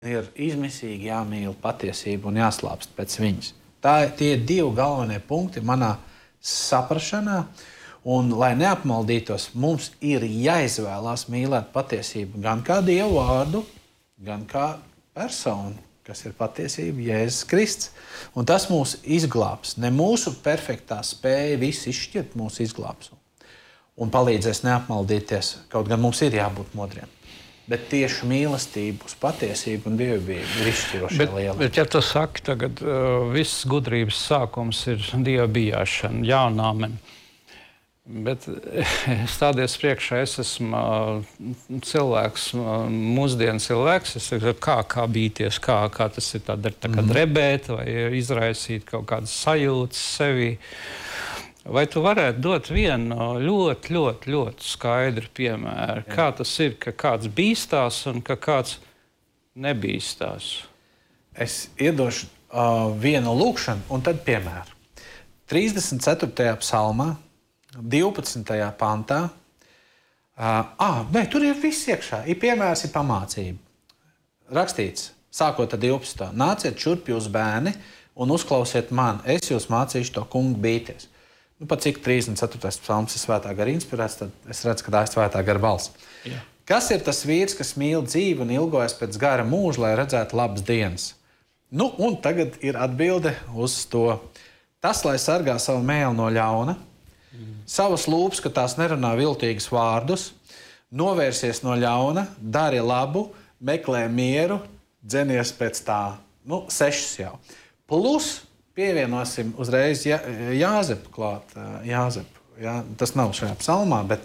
Ir izmisīgi jāmīl patiesība un jāslāpst pēc viņas. Tie ir divi galvenie punkti manā saprašanā. Un, lai neapmaldītos, mums ir jāizvēlās mīlēt patiesību gan kā Dievu vārdu, gan kā personu, kas ir patiesība, Jēzus Kristus. Un tas mūs izglābs. Ne mūsu perfektā spēja visu izšķirt, mūs izglābs. Un palīdzēs neapmaldīties, kaut gan mums ir jābūt modriem. Bet tieši mīlestība uz patiesību un dievbijību ir izšķiroša liela. Bet ja tu saki, tagad viss gudrības sākums ir dievbijāšana, jānāmen. Bet stādies priekšā, es esmu cilvēks, mūsdienu cilvēks, es saku, kā bīties, kā tas ir tā kā drebēt vai izraisīt kaut kādas sajūtas sevī. Vai tu varētu dot vienu ļoti skaidru piemēru, kā tas ir, ka kāds bīstās un ka kāds nebīstās? Es iedošu vienu lūkšanu un tad piemēru. 34. psalmā, 12. pantā. Tur ir viss iekšā. Ir piemērs, ir pamācība. Rakstīts, sākot ar 12. Nāciet šurp jūs bērni un uzklausiet mani. Es jūs mācīšu to kungu bīties. Pat cik 34. psalms ir svētā gara inspirēts, tad es redzu, ka tā ir svētā gara balss. Jā. Kas ir tas vīrs, kas mīl dzīvi un ilgojas pēc gara mūža, lai redzētu labas dienas? Un tagad ir atbilde uz to. Tas, lai sargā savu mēli no ļauna, savas lūpas, ka tās nerunā viltīgas vārdus, novērsies no ļauna, dari labu, meklē mieru, dzenies pēc tā. 6 jau. Plus pievienosim uzreiz Jāzepu klāt. Jāzepu, jā. Tas nav šajā psalmā, bet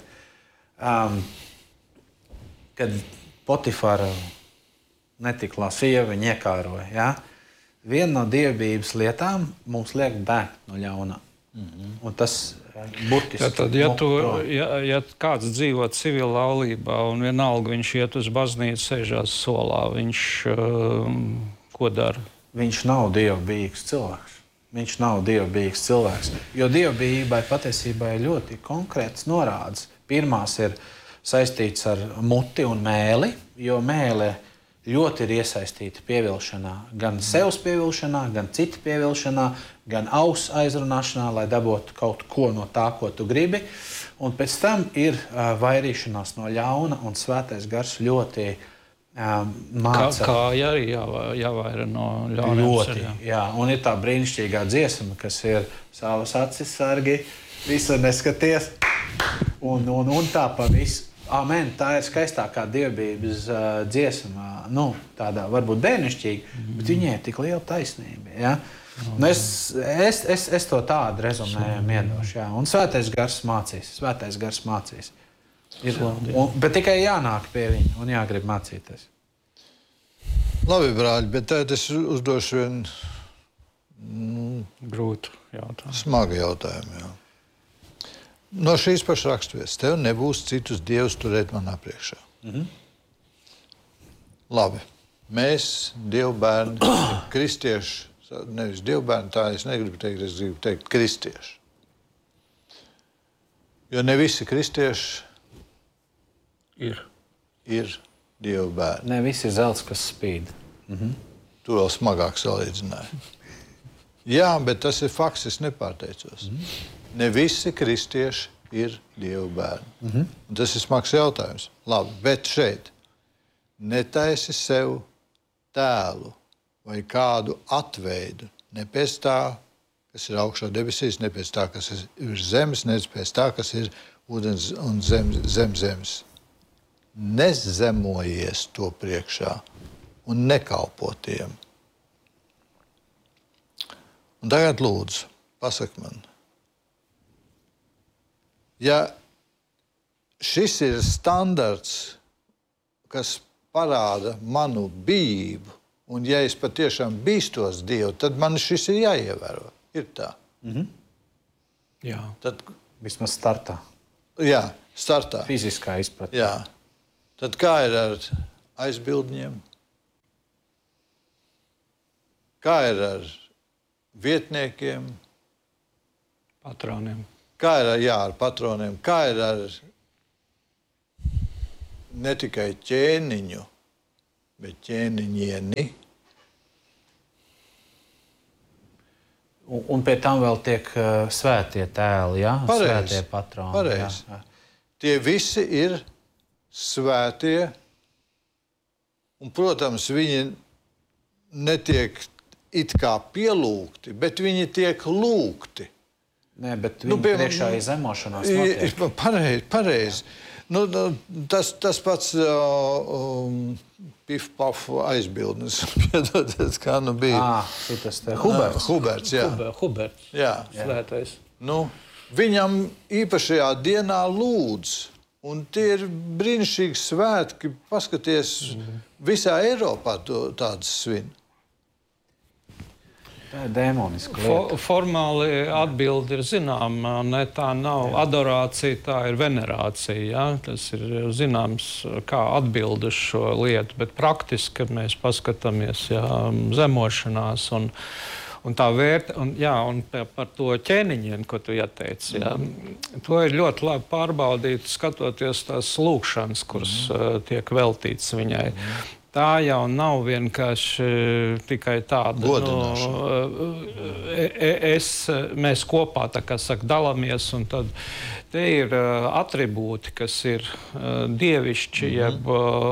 kad Potifara netiklā sieva viņu iekāroja, jā, viena no dievbijības lietām mums liek bēgt no ļaunā. Un tas burtiski... Tad, ja kāds dzīvo civilā laulībā un vienalga viņš iet uz baznīcu, sēžās solā, viņš ko dara? Viņš nav dievbijīgs cilvēks. Viņš nav dievbijīgs cilvēks. Jo dievbijībai patiesībā ir ļoti konkrētas norādes. Pirmās ir saistītas ar muti un mēli, jo mēle ļoti ir iesaistīta pievilšanā. Gan sevs pievilšanā, gan citu pievilšanā, gan auss aizrunāšanā, lai dabūtu kaut ko no tā, ko tu gribi. Un pēc tam ir vairīšanās no ļauna, un svētais gars ļoti māca. Kāja arī jāvaira no ļauniem ļoti, jā. Un ir tā brīnišķīgā dziesma, kas ir savas acis sargi, visu neskaties, un tā pa visu. Amen, tā ir skaistākā dievbijības dziesma, tādā varbūt bērnišķīga, bet viņai ir tik liela taisnība, jā. Es to tādu rezumējumu iedošu, jā. Un svētais gars mācīs. Bet tikai jānāk pie viņa un jāgrib mācīties. Labi, brāļi, bet tad es uzdošu vienu grūtu jautājumu. Smagu jautājumu, jā. No šīs pašas raksturvietas tev nebūs citus dievus turēt manā priekšā. Labi, mēs, dievu bērni, kristieši, nevis dievu bērni, tā es negribu teikt, es gribu teikt kristieši. Jo ne visi kristieši ir dievu bērni. Ne visi zelts, kas spīd. Tu vēl smagāk salīdzināji. Jā, bet tas ir fakts, es nepārteicos. Ne visi kristieši ir dievu bērni. Un tas ir smags jautājums. Labi, bet šeit netaisi sev tēlu vai kādu atveidu. Ne pēc tā, kas ir augšā debesīs, ne pēc tā, kas ir virs zemes, ne pēc tā, kas ir ūdens un zem zemes. Nezemojies to priekšā un nekalpo tiem. Un tagad lūdzu, pasaki man, ja šis ir standarts, kas parāda manu bijību, un ja es patiešām bīstos Dievu, tad man šis ir jāievēro. Ir tā. Jā. Tad, vismaz startā. Jā, startā. Fiziskā izpratne. Jā. Tad kā ir ar aizbildņiem? Kā ir ar vietniekiem? Patroniem. Kā ir ar patroniem? Kā ir ar ne tikai ķēniņu, bet ķēniņieni. Un pie tam vēl tiek svētie tēli, ja? Svētie patroni. Pareizi. Jā. Tie visi ir svētie, un, protams, viņi netiek it kā pielūgti, bet viņi tiek lūgti. Nē, bet priekšā ir zemošanās notiek. Pareizi. Tas pats pif-paf aizbildnis. Piedodiet, kā bija. Šitas te Huberts. Huberts, jā. Huberts. Jā. Svētais. Viņam īpašajā dienā lūdz. Un tie ir brīnišķīgi svētki. Paskaties, visā Eiropā tādas svin. Tā ir dēmoniska lieta. Formāli atbildi ir zināma. Ne, tā nav adorācija, tā ir venerācija. Ja? Tas ir zināms, kā atbildi uz šo lietu. Bet praktiski, kad mēs paskatāmies, zemošanās un tā vērta, un par to ķēniņiem, ko tu ieteici, to ir ļoti labi pārbaudīt, skatoties tās lūkšanas, kuras tiek veltītas viņai. Tā jau nav vienkārši tikai tāda. Mēs kopā, tā kā saka, dalāmies, un tad te ir atribūti, kas ir dievišķi, jeb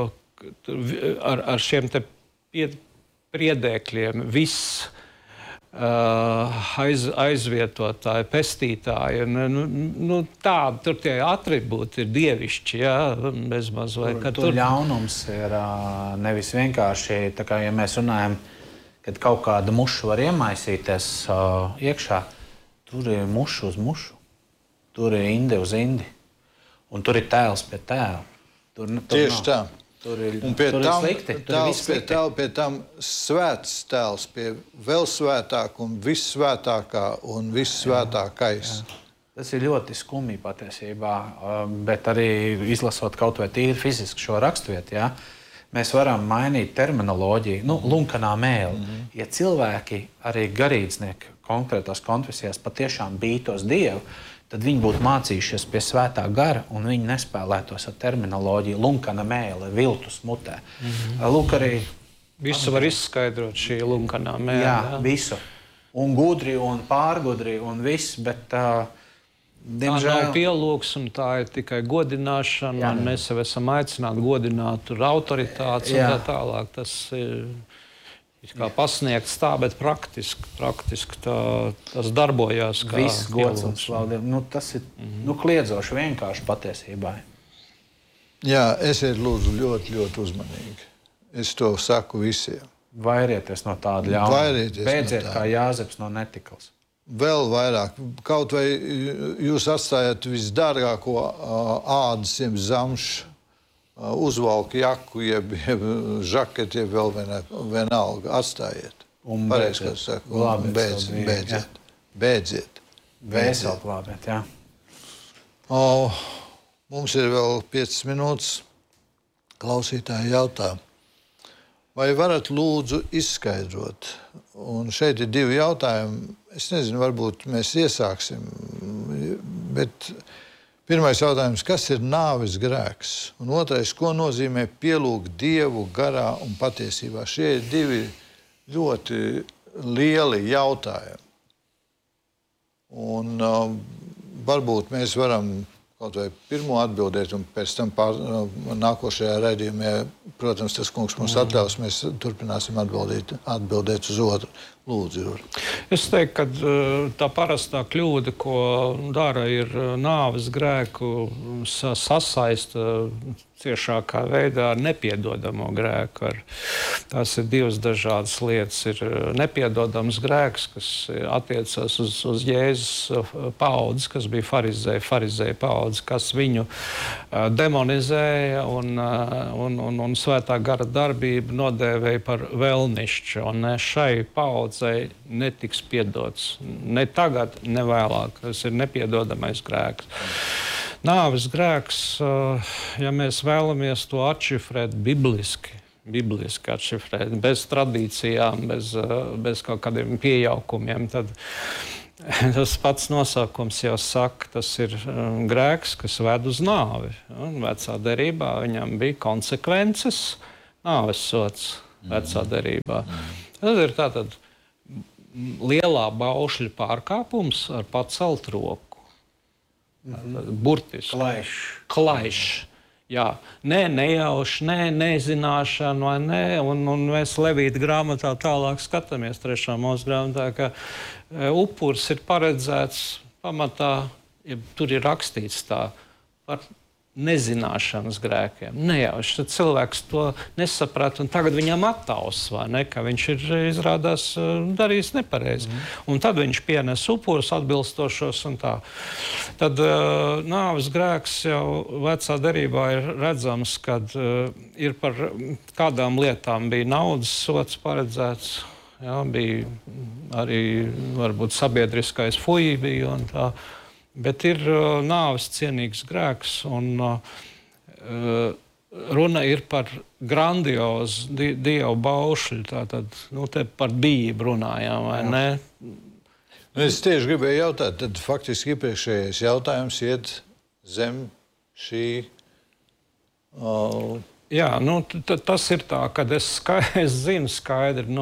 ar šiem te priedēkļiem, viss aizvietotāji, pestītāji. Tādi tur tie atribūti ir dievišķi, bezmaz vai ka tur ļaunums ir nevis vienkārši, tā kā, ja mēs runājam, kad kaut kāda muša var iemaisīties iekšā, tur ir muša uz mušu, tur ir indi uz indi, un tur ir tēls pie tēla. Tieši tā. Un pie tam svēts tēls, pie vēl svētāk un vissvētākā un vissvētākais. Tas ir ļoti skumji patiesībā, bet arī izlasot kaut vai tīri fiziski šo raksturvietu, mēs varam mainīt terminoloģiju, lunkanā mēli. Ja cilvēki, arī garīdznieki konkrētās konfesijās patiešām bītos Dievu, tad viņi būtu mācījušies pie svētā gara, un viņi nespēlētos ar terminoloģiju lunkana mēle, viltus mutē. Lūk, arī visu var izskaidrot šī lunkanā mēle. Jā, visu. Un gudri, un pārgudri, un viss, bet diemžēl... Tā nav pielūgs, un tā ir tikai godināšana, un mēs jau esam aicināti godināt autoritātes un tā tālāk. Tas ir kā pasniegts tā, bet praktiski tas darbojās kā viss gods un slavu. Tas ir kliedzoši vienkārši patiesībā. Jā, esiet lūdzu ļoti, ļoti uzmanīgi. Es to saku visiem. Vairieties no tāda ļauna. Beidziet kā Jāzeps no netikls. Vēl vairāk. Kaut vai jūs atstājat visdārgāko ādas, zamšu, uzvalku jaku, jeb žaketi, jeb vēl vienalga. Atstājiet. Un beidziet. Vēseli glābiet, jā. Mums ir vēl 5 minūtes. Klausītāji jautā. Vai varat lūdzu izskaidrot? Un šeit ir 2 jautājumi. Es nezinu, varbūt mēs iesāksim, bet... Pirmais jautājums, kas ir nāves grēks? Un otrais, ko nozīmē pielūgt Dievu garā un patiesībā? Šie ir 2 ļoti lieli jautājumi. Un varbūt mēs varam kaut vai pirmo atbildēt, un pēc tam nākošajā raidījumā, protams, tas kungs mums atļaus, mēs turpināsim atbildēt uz otru. Lūdzu, Jūri. Es teiktu, ka tā parastā kļūda, ko dara, ir nāves grēku sasaista ciešākā veidā ar nepiedodamo grēku. Tās ir 2 dažādas lietas. Ir nepiedodams grēks, kas attiecas uz Jēzus paudzi, kas bija farizēja paudzi, kas viņu demonizēja un svētā gara darbību nodēvēja par velnišķu. Un šai paudzei netiks piedots. Ne tagad, ne vēlāk. Tas ir nepiedodamais grēks. Nāves grēks, ja mēs vēlamies to atšifrēt bibliski atšifrēt, bez tradīcijām, bez kaut kādiem pieaukumiem, tad tas pats nosaukums jau saka, tas ir grēks, kas ved uz nāvi. Un vecā derībā viņam bija konsekvences. nāves sods vecā derībā. Tas ir tātad lielā baušļa pārkāpums ar pacelt roku. Burtiski. Klaišs. Jā, nejauši, nezināšana, vai ne, un mēs Levīta grāmatā tālāk skatāmies 3. mūsu grāmatā, ka upuris ir paredzēts pamatā, ja tur ir rakstīts tā par nezināšanas grēkiem. Nejauši, tad cilvēks to nesaprata, un tagad viņam attaus, vai ne, ka viņš ir, izrādās, darījis nepareizi. Un tad viņš pienes upurus atbilstošos un tā. Tad nāves grēks jau vecā derībā ir redzams, kad ir par kādām lietām bija naudas sods paredzēts, jā, bija arī varbūt sabiedriskais fuji bija un tā. Bet ir nāves cienīgs grēks, un runa ir par grandiozu dievu baušļu, tātad, te par bību runājām, vai ne? Es tieši gribēju jautāt, tad faktiski iepriekšējais jautājums iet zem šī... Jā, tas ir tā, kad es zinu skaidri,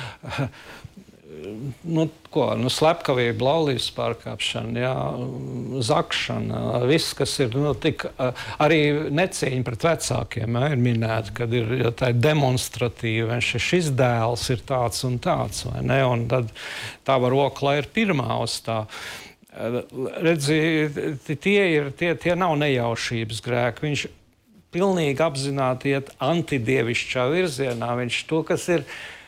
slepkavība, laulības pārkāpšana, jā, zakšana, viss, kas ir arī necieņa pret vecākiem, ir minēta, kad ir tā demonstratīva, šis dēls ir tāds un tāds, vai ne, un tad tā var oklā ir pirmā uz tā. Redzi, tie nav nejaušības grēki, viņš pilnīgi apzināti iet antidievišķā virzienā, viņš to, kas ir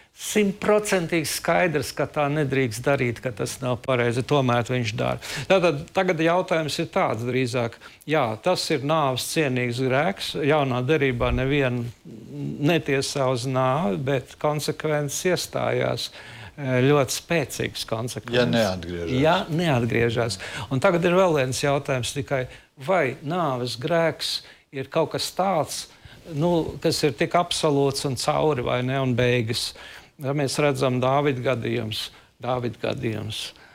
100% skaidrs, ka tā nedrīkst darīt, ka tas nav pareizi, tomēr viņš dara. Tātad tagad jautājums ir tāds drīzāk, jā, tas ir nāves cienīgs grēks, jaunā derībā nevienu netiesā uz nāvi, bet konsekvences iestājās ļoti spēcīgas konsekvences. Ja neatgriežas. Un tagad ir vēl viens jautājums tikai, vai nāves grēks ir kaut kas tāds, kas ir tik absolūts un cauri vai ne, un beigas. Ja mēs redzam Dāvida gadījums,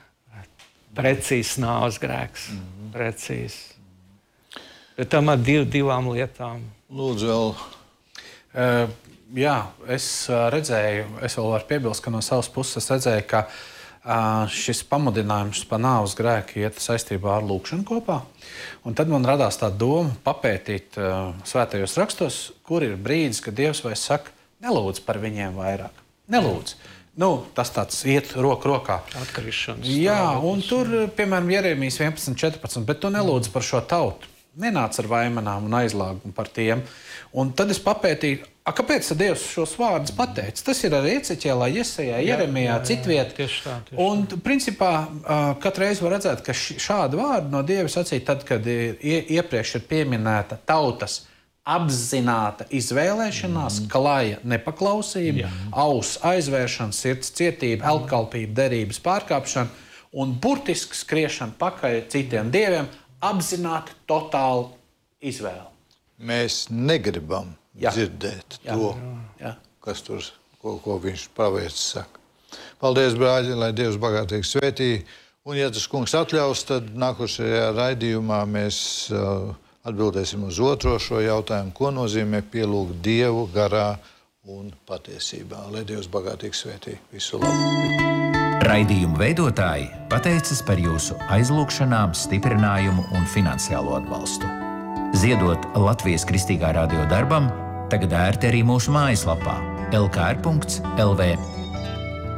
precīzs nāves grēks, precīzs. Bet tam ar divām lietām. Lūdzu vēl. Jā, es redzēju, es vēl varu piebilst, ka no savas puses redzēju, ka šis pamudinājums par nāves grēku iet saistībā ar lūkšanu kopā. Un tad man radās tā doma papētīt svētajos rakstos, kur ir brīdis, kad Dievs vairs saka, nelūdz par viņiem vairāk. Nelūdz. Tas tāds iet roku rokā. Atkrišanas. Jā, un tur, piemēram, Jeremijas 11.14, bet tu nelūdz par šo tautu. Nenāc ar vaimanām un aizlāgumu par tiem. Un tad es papētīju, kāpēc Dievs šos vārdus pateica? Tas ir arī Eceķielā, Jesejā, Jeremijā, citviet. Tieši tā. Un principā katru reizi var redzēt, ka šādi vārdi no Dieva sacīja tad, kad iepriekš ir pieminēta tautas apzināta izvēlēšanās, klaja nepaklausība, auss aizvēršana, sirds cietība, elkalpība, derības pārkāpšana un burtiski skriešana pakaļ citiem dieviem, apzināti totāli izvēle. Mēs negribam dzirdēt to, kas tur, ko viņš pravietis saka. Paldies, brāļi, lai Dievs bagātīgi svētī. Un, ja tas kungs atļaus, tad nākošajā raidījumā mēs atbildēsim uz otro šo jautājumu, ko nozīmē pielūgt Dievu garā un patiesībā. Lai Dievs bagātīgi svētī. Visu labu! Raidījumu veidotāji pateicas par jūsu aizlūgšanām, stiprinājumu un finansiālo atbalstu. Ziedot Latvijas Kristīgā radio darbam, tagad ērti arī mūsu mājaslapā lkr.lv.